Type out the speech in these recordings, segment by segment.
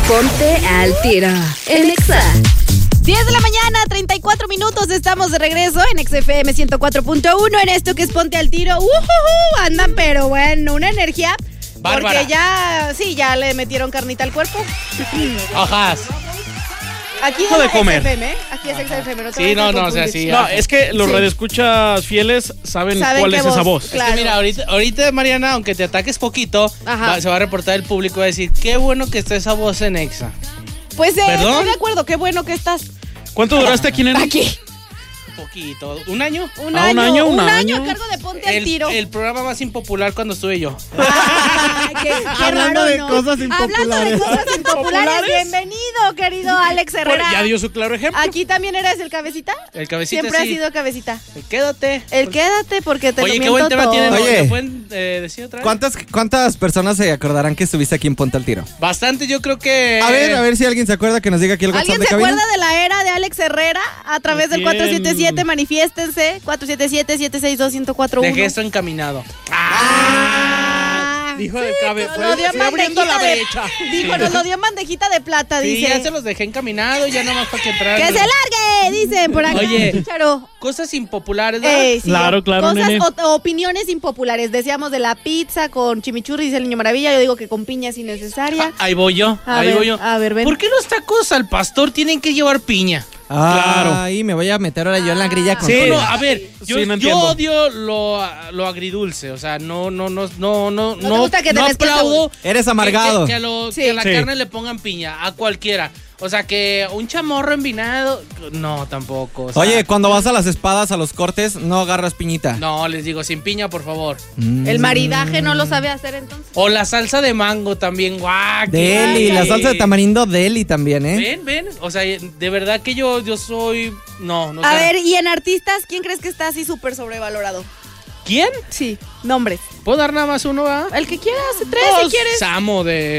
Ponte al tiro en Exa. 10 de la mañana, 34 minutos, estamos de regreso en XFM 104.1 en esto que es Ponte al Tiro. Andan, pero bueno, una energía. Bárbara. Porque ya le metieron carnita al cuerpo. Ajas. Aquí No de comer. XFM, ¿eh? Aquí es XFM, no te Sí, vayas a no, o sea, confundir. sí. No, es que los Sí. radioescuchas fieles saben cuál qué es esa voz. Claro. Es que mira, ahorita, Mariana, aunque te ataques poquito, Ajá. se va a reportar el público y va a decir, qué bueno que está esa voz en Exa. Pues ¿Perdón? estoy de acuerdo, qué bueno que estás ¿Cuánto duraste aquí, nene? aquí. Poquito. ¿Un año? Un Ah, año, un un año. año a cargo de Ponte al Tiro. El programa más impopular cuando estuve yo. Ay, qué Hablando raro, de ¿no? cosas Hablando de impopulares. cosas impopulares, ¿Populares? bienvenido, querido Alex Herrera. Ya dio su claro ejemplo. Aquí también eres el cabecita. El cabecita Siempre has sí. sido cabecita. Quédate. El quédate porque te Oye, lo qué buen miento tema todo. tienen. Oye. ¿Me pueden decir otra vez? ¿Cuántas personas se acordarán que estuviste aquí en Ponte al Tiro? Bastante, yo creo que... A ver si alguien se acuerda, que nos diga aquí el WhatsApp ¿Alguien de se cabina. acuerda de la era de Alex Herrera? A través del ¿Quién? 477, manifiéstense. 477-762-1041. Dejé esto encaminado. Dijo de cabe. Nos lo dio en abriendo la bandejita brecha. Dijo, nos lo dio en bandejita de plata, Sí, dice. ya se los dejé encaminado, ya nada más para que entraran. ¡Que se largue! Dicen por acá. Oye. Charo. Cosas impopulares, ¿verdad? Sí, Claro, cosas, nene. opiniones impopulares. Decíamos de la pizza con chimichurri, dice el Niño Maravilla. Yo digo que con piña es innecesaria. Ahí voy yo, A ahí ver, voy yo. a ver, ven. ¿Por qué los tacos al pastor tienen que llevar piña? Claro. Ay, me voy a meter ahora yo en la grilla con Sí, todo. No, a ver, yo, Sí, no yo entiendo. odio lo agridulce, o sea, no te gusta que te mezcles aplaudo Eres amargado. que Sí. a la Sí. carne le pongan piña, a cualquiera. O sea, que un chamorro envinado, no, tampoco. O sea, Oye, cuando vas a las espadas, a los cortes, no agarras piñita. no, les digo, sin piña, por favor. El maridaje no lo sabe hacer entonces. O la salsa de mango también, guau. Deli, la salsa de tamarindo Deli también, ¿eh? Ven, o sea, de verdad que yo soy, no A sé. ver, y en artistas, ¿quién crees que está así súper sobrevalorado? ¿Quién? Sí, nombres. ¿Puedo dar nada más uno, va? El que quieras, tres si quieres. Samo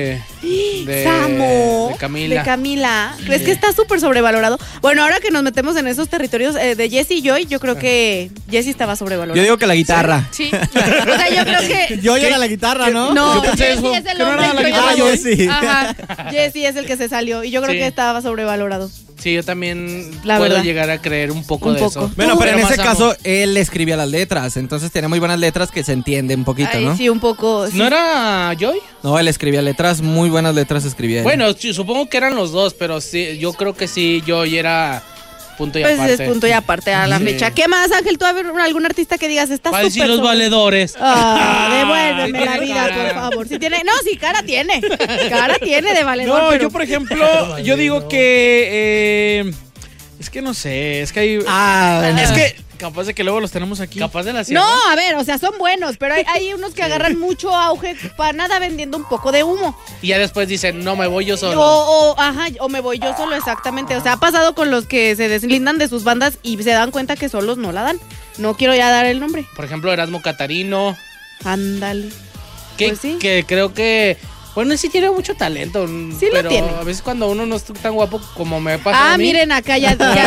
Samo. de Camila. De Camila. ¿Crees que está súper sobrevalorado? Bueno, ahora que nos metemos en esos territorios de Jesse y Joy, yo creo que Jesse estaba sobrevalorado. Yo digo que la guitarra. Sí. O sea, yo creo que. Yo era la guitarra, ¿no? No, Yo pensé Jesse eso. es el Que no hombre era la y guitarra. Ah, Jesse. Ajá. Jesse es el que se salió. Y yo creo Sí. que estaba sobrevalorado. Sí, yo también La puedo verdad. llegar a creer un poco Un de poco. eso. Bueno, pero en más ese Samo. caso, él escribía las letras. Entonces tenía muy buenas letras que se entiende un poquito, Ay, ¿no? sí, un poco. sí. ¿No era Joy? No, él escribía letras, muy buenas letras escribía él. Bueno, sí, supongo que eran los dos, pero sí, yo creo que sí, Joy era punto y Pues aparte. es punto y aparte a la Sí. fecha. ¿Qué más, Ángel? ¿Tú a ver algún artista que digas está Para decir súper los sobre- valedores. Devuélveme Sí la tiene vida, cara. por favor. Si tiene, no, sí, cara tiene. Cara tiene de valedor. No, pero- yo por ejemplo, yo digo que es que no sé, es que hay bueno. es que capaz de que luego los tenemos aquí. Capaz de la No, sierra. a ver, o sea, son buenos, pero hay unos que agarran mucho auge para nada vendiendo un poco de humo. Y ya después dicen, no, me voy yo solo. O me voy yo solo, exactamente. O sea, ha pasado con los que se deslindan de sus bandas y se dan cuenta que solos no la dan. No quiero ya dar el nombre. Por ejemplo, Erasmo Catarino, Ándale. que, Pues sí. que creo que... Bueno, sí tiene mucho talento. Sí lo pero tiene. a veces cuando uno no está tan guapo como me pasa Ah, a mí. miren, acá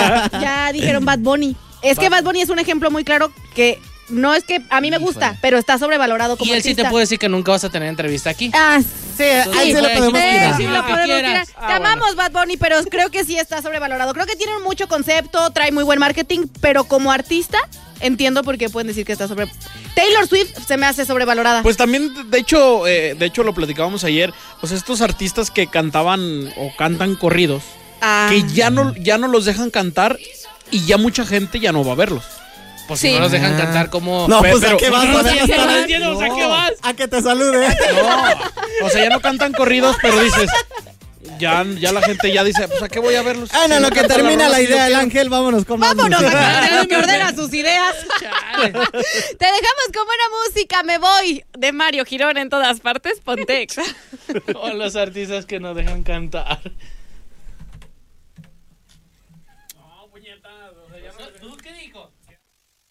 ya dijeron Bad Bunny. Es que Bad Bunny es un ejemplo muy claro que no es que a mí me gusta, pero está sobrevalorado como Y él sí te artista. puede decir que nunca vas a tener entrevista aquí. Ah, Sí, ahí se lo podemos Sí, tirar. sí, lo lo que podemos quieras. tirar. Te amamos, Bad Bunny, pero creo que sí está sobrevalorado. Creo que tiene mucho concepto, trae muy buen marketing, pero como artista entiendo por qué pueden decir que está sobre... Taylor Swift se me hace sobrevalorada. Pues también, de hecho lo platicábamos ayer, pues estos artistas que cantaban o cantan corridos, Ah. que ya no los dejan cantar y ya mucha gente ya no va a verlos. Pues sí. si no los dejan cantar como... No, pues Pero- ¿a qué vas? no, A ver, no, hasta no la- entiendo, o sea, ¿qué vas? A que te salude. No, o sea, ya no cantan corridos, pero dices, ya la gente ya dice, pues ¿a qué voy a verlos? Ah, no, Si lo que cantan termina rolas la que yo idea del quiero. ángel, vámonos con más Vámonos, música. Ángel, que ordena sus ideas. Chale. Te dejamos con buena música, Me Voy, de Mario Girón en todas partes, Ponte Exa. O los artistas que no dejan cantar.